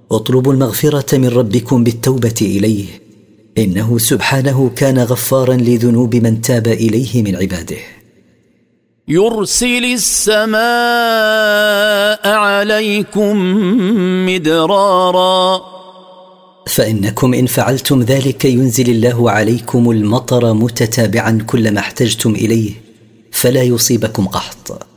اطلبوا المغفرة من ربكم بالتوبة إليه، إنه سبحانه كان غفارا لذنوب من تاب إليه من عباده. يرسل السماء عليكم مدرارا، فإنكم إن فعلتم ذلك ينزل الله عليكم المطر متتابعا كلما احتجتم إليه، فلا يصيبكم قحط.